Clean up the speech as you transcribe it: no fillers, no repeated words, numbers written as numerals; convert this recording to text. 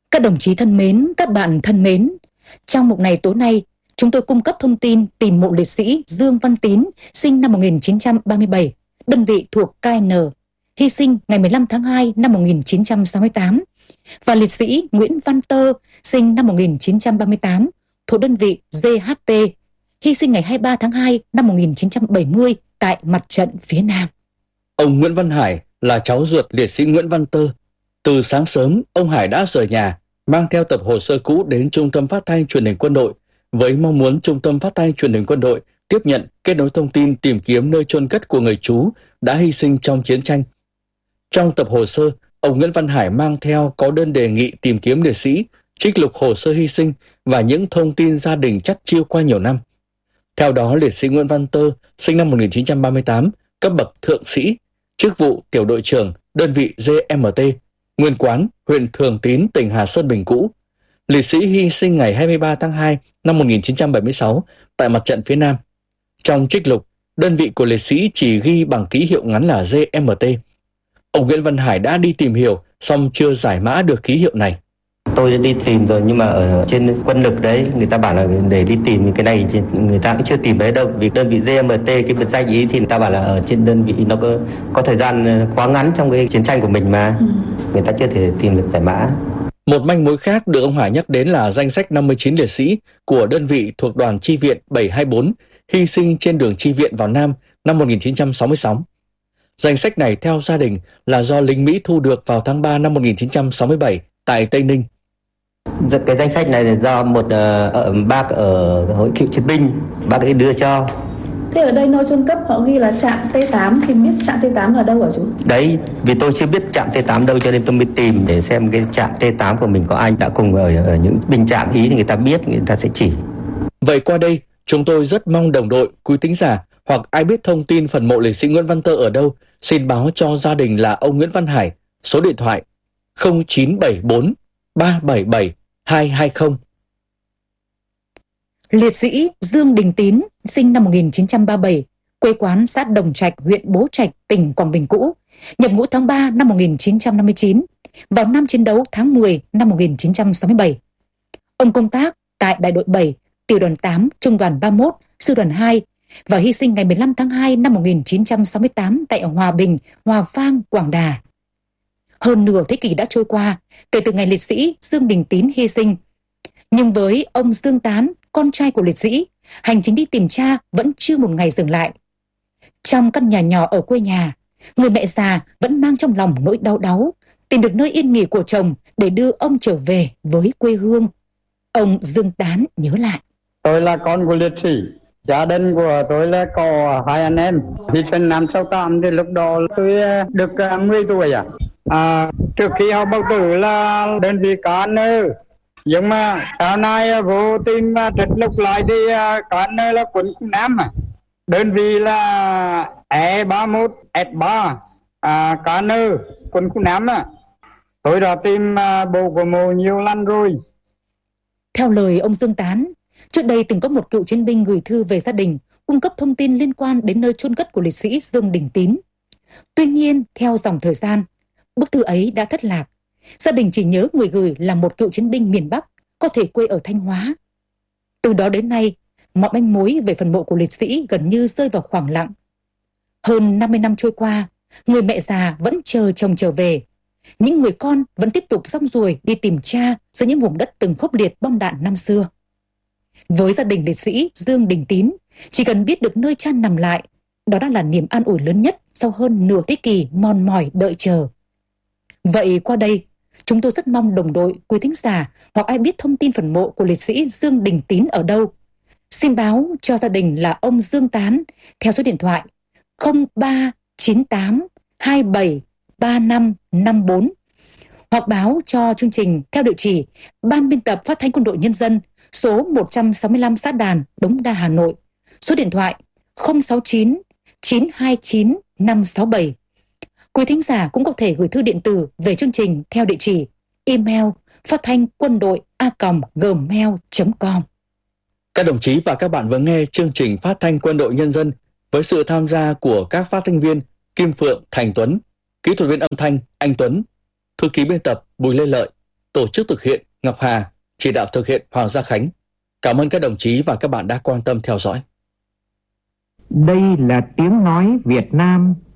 Các đồng chí thân mến, các bạn thân mến, trong mục này tối nay, chúng tôi cung cấp thông tin tìm mộ liệt sĩ Dương Văn Tín, sinh năm 1937, đơn vị thuộc KN, hy sinh ngày 15 tháng 2 năm 1968, và liệt sĩ Nguyễn Văn Tơ, sinh năm 1938, thuộc đơn vị GHT, hy sinh ngày 23 tháng 2 năm 1970 tại mặt trận phía Nam. Ông Nguyễn Văn Hải là cháu ruột liệt sĩ Nguyễn Văn Tơ. Từ sáng sớm, ông Hải đã rời nhà, mang theo tập hồ sơ cũ đến Trung tâm Phát thanh Truyền hình Quân đội, với mong muốn Trung tâm Phát thanh Truyền hình Quân đội tiếp nhận, kết nối thông tin tìm kiếm nơi chôn cất của người chú đã hy sinh trong chiến tranh. Trong tập hồ sơ, ông Nguyễn Văn Hải mang theo có đơn đề nghị tìm kiếm liệt sĩ, trích lục hồ sơ hy sinh và những thông tin gia đình chắt chiu qua nhiều năm. Theo đó, liệt sĩ Nguyễn Văn Tơ, sinh năm 1938, cấp bậc thượng sĩ, chức vụ tiểu đội trưởng, đơn vị GMT, nguyên quán, huyện Thường Tín, tỉnh Hà Sơn Bình cũ. Liệt sĩ hy sinh ngày 23 tháng 2 năm 1976 tại mặt trận phía Nam. Trong trích lục, đơn vị của liệt sĩ chỉ ghi bằng ký hiệu ngắn là GMT. Ông Nguyễn Văn Hải đã đi tìm hiểu, song chưa giải mã được ký hiệu này. Tôi đã đi tìm rồi, nhưng mà ở trên quân lực đấy, người ta bảo là để đi tìm cái này, người ta cũng chưa tìm thấy đâu. Vì đơn vị GMT, cái biệt danh ý thì người ta bảo là ở trên đơn vị nó có thời gian quá ngắn trong cái chiến tranh của mình mà. Người ta chưa thể tìm được giải mã. Một manh mối khác được ông Hải nhắc đến là danh sách 59 liệt sĩ của đơn vị thuộc đoàn chi viện 724 hy sinh trên đường chi viện vào Nam năm 1966. Danh sách này theo gia đình là do lính Mỹ thu được vào tháng 3 năm 1967 tại Tây Ninh. Cái danh sách này là do một bác ở hội cựu chiến binh, bác ấy đưa cho. Thế ở đây nơi chôn cất họ ghi là trạm T8, thì biết trạm T8 là đâu hả chú? Đấy, vì tôi chưa biết trạm T8 đâu cho nên tôi mới tìm để xem cái trạm T8 của mình có ai đã cùng ở những binh trạm ý thì người ta biết, người ta sẽ chỉ. Vậy qua đây, chúng tôi rất mong đồng đội, quý thính giả hoặc ai biết thông tin phần mộ liệt sĩ Nguyễn Văn Tơ ở đâu, xin báo cho gia đình là ông Nguyễn Văn Hải, số điện thoại 0974 377 220. Liệt sĩ Dương Đình Tín, sinh năm 1937, quê quán xã Đồng Trạch, huyện Bố Trạch, tỉnh Quảng Bình cũ, nhập ngũ tháng 3 năm 1959, vào năm chiến đấu tháng 10 năm 1967. Ông công tác tại Đại đội 7, Tiểu đoàn 8, Trung đoàn 31, Sư đoàn 2 và hy sinh ngày 15 tháng 2 năm 1968 tại Hòa Bình, Hòa Vang, Quảng Đà. Hơn nửa thế kỷ đã trôi qua kể từ ngày liệt sĩ Dương Đình Tín hy sinh. Nhưng với ông Dương Tán, con trai của liệt sĩ, hành trình đi tìm cha vẫn chưa một ngày dừng lại. Trong căn nhà nhỏ ở quê nhà, người mẹ già vẫn mang trong lòng nỗi đau đáu, tìm được nơi yên nghỉ của chồng để đưa ông trở về với quê hương. Ông Dương Tán nhớ lại. Tôi là con của liệt sĩ. Gia đình của tôi là có 2 anh em. Hy sinh năm 68 thì lúc đó tôi được 10 tuổi. Trước khi họ bầu cử là đơn vị KN. Nhưng mà sau này vô tình trích lục lại thì KN là quân khu 5. Đơn vị là E31 S3 KN quân khu 5. Tôi đã tìm bộ của mộ nhiều lần rồi. Theo lời ông Dương Tán, trước đây từng có một cựu chiến binh gửi thư về gia đình, cung cấp thông tin liên quan đến nơi chôn cất của liệt sĩ Dương Đình Tín. Tuy nhiên, theo dòng thời gian, bức thư ấy đã thất lạc. Gia đình chỉ nhớ người gửi là một cựu chiến binh miền Bắc, có thể quê ở Thanh Hóa. Từ đó đến nay, mọi manh mối về phần mộ của liệt sĩ gần như rơi vào khoảng lặng. Hơn 50 năm trôi qua, người mẹ già vẫn chờ chồng trở về. Những người con vẫn tiếp tục rong ruổi đi tìm cha giữa những vùng đất từng khốc liệt bom đạn năm xưa. Với gia đình liệt sĩ Dương Đình Tín, chỉ cần biết được nơi cha nằm lại, đó đã là niềm an ủi lớn nhất sau hơn nửa thế kỷ mòn mỏi đợi chờ. Vậy qua đây, chúng tôi rất mong đồng đội, quý thính giả hoặc ai biết thông tin phần mộ của liệt sĩ Dương Đình Tín ở đâu, xin báo cho gia đình là ông Dương Tán theo số điện thoại 0398 27 3554 hoặc báo cho chương trình theo địa chỉ Ban biên tập Phát thanh Quân đội Nhân dân, số 165 Sát Đàn, Đống Đa, Hà Nội, số điện thoại 069 929 567. Quý thính giả cũng có thể gửi thư điện tử về chương trình theo địa chỉ email phatthanhquandoi@gmail.com. Các đồng chí và các bạn vừa nghe chương trình Phát thanh Quân đội Nhân dân với sự tham gia của các phát thanh viên Kim Phượng, Thành Tuấn, kỹ thuật viên âm thanh Anh Tuấn, thư ký biên tập Bùi Lê Lợi, tổ chức thực hiện Ngọc Hà, chỉ đạo thực hiện Hoàng Gia Khánh. Cảm ơn các đồng chí và các bạn đã quan tâm theo dõi. Đây là tiếng nói Việt Nam